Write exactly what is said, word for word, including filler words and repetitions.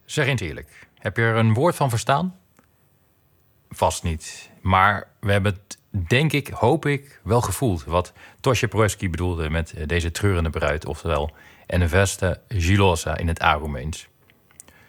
Zeg eens eerlijk, heb je er een woord van verstaan? Vast niet. Maar we hebben het, denk ik, hoop ik, wel gevoeld. Wat Tosje Proeski bedoelde met deze treurende bruid. Oftewel, en veste gelosa in het Aroemeens.